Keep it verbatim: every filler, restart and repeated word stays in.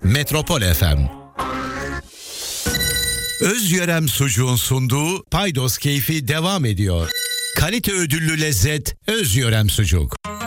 Metropol F M. Özyörem Sucuğun sunduğu Paydos Keyfi devam ediyor. Kalite ödüllü lezzet Özyörem Sucuk.